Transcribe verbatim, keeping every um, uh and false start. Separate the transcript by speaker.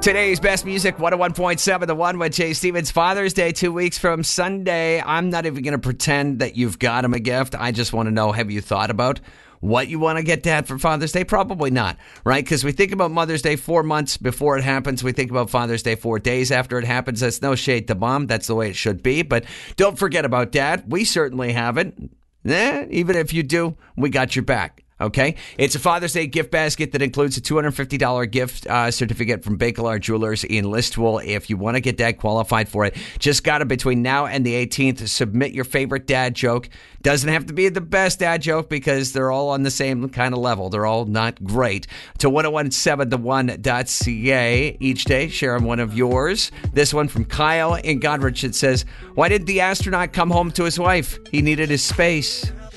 Speaker 1: Today's best music, one oh one point seven, The One with Jay Stevens. Father's Day, two weeks from Sunday. I'm not even going to pretend that you've got him a gift. I just want to know, have you thought about what you want to get Dad for Father's Day? Probably not, right? Because we think about Mother's Day four months before it happens. We think about Father's Day four days after it happens. That's no shade to Mom. That's the way it should be. But don't forget about Dad. We certainly haven't. Eh, even if you do, we got your back. Okay, it's a Father's Day gift basket that includes a two hundred fifty dollars gift uh, certificate from Bakelard Jewelers in Listowel. If you want to get Dad qualified for it, just got to, between now and the eighteenth, submit your favorite dad joke. Doesn't have to be the best dad joke because they're all on the same kind of level. They're all not great. To ten seventeen the one dot c a each day, sharing one of yours. This one from Kyle in Godrich. It says, "Why didn't the astronaut come home to his wife? He needed his space."